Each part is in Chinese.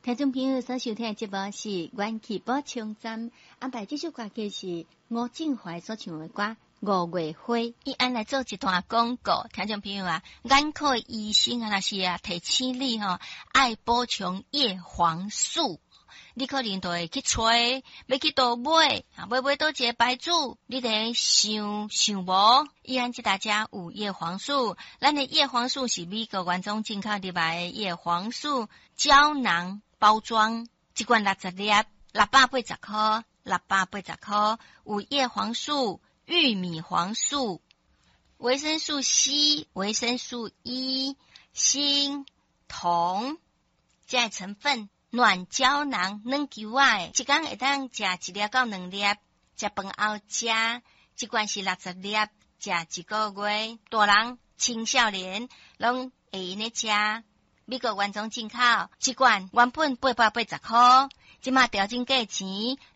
听众朋友所收听的节目是元气补充站，安排这首歌曲是吴静怀所唱的歌《五月花》。伊安来做一段广告，听众朋友啊，眼科医生啊，若是啊提醒你吼，爱补充叶黄素。你可能就会去找，要去倒买，买倒一个牌子，你得想无。伊安即大家有叶黄素，咱的叶黄素是美国原种进口入来的叶黄素胶囊包装，一罐60粒，680块，680块，有叶黄素、玉米黄素、维生素 C、维生素 E、锌、铜这些成分。软胶囊软球仔，一天会当食1粒到2粒，食饭后食，一罐是60粒，食1个月。大人、青少年拢会用咧食。美国原种进口，一罐原本880块，即马调整价钱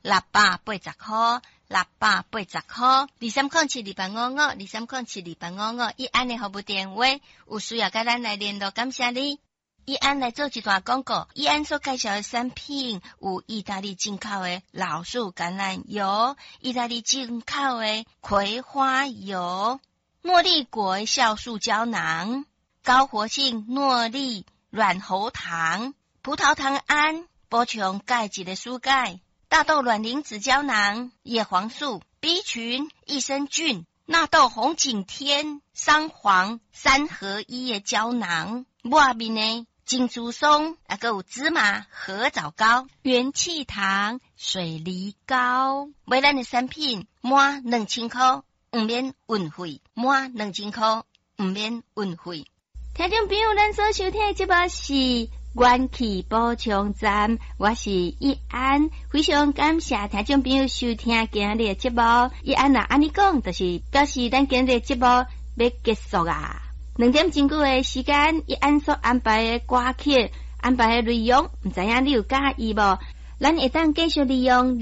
680块，680块。23072855，23072855，伊安尼服务电话，有需要甲咱来联络，感谢你。伊安来做一段广告，伊安所介绍的产品有意大利进口的老树橄榄油，意大利进口的葵花油，诺丽果酵素胶囊，高活性诺丽软喉糖，葡萄糖胺补充钙质的疏钙，大豆卵磷脂胶囊，叶黄素 B 群益生菌，纳豆红景天桑黄3合1的胶囊，外面呢金竹松，还有芝麻合枣糕，元气糖水梨膏，买咱的产品满2000块不免运费，满2000块不免运费。听众朋友，咱所收听的节目是元气补充站，我是易安，非常感谢听众朋友收听今日的节目。易安呐，安尼讲就是表示咱今日的节目要结束啊。2点钟久的时间，伊按所安排的歌曲、安排的内容，唔知影你有介意无？咱会当继续利用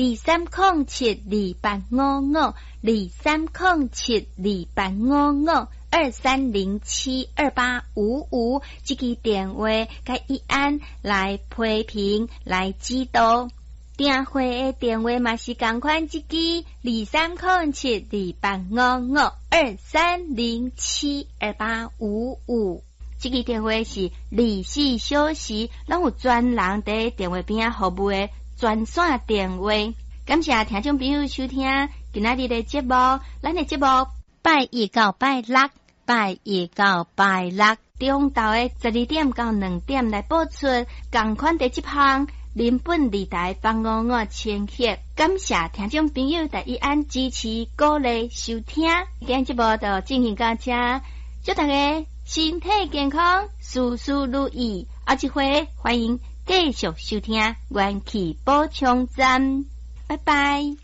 23072855，23072855这个电话，甲伊安来批评、来指导。订货的电话嘛是同款，一支23072855，23072855。这个电话是24小时，拢有专人在电话边服务的专线电话。感谢听众朋友收听今仔日的节目，咱的节目拜一到拜六，中昼的12点到2点来播出，同款的这项。林本理台855千赫，感谢听众朋友在伊安支持鼓励收听，今天节目就进行到这，祝大家身体健康，事事如意。下一回欢迎继续收听元气补充站，拜拜。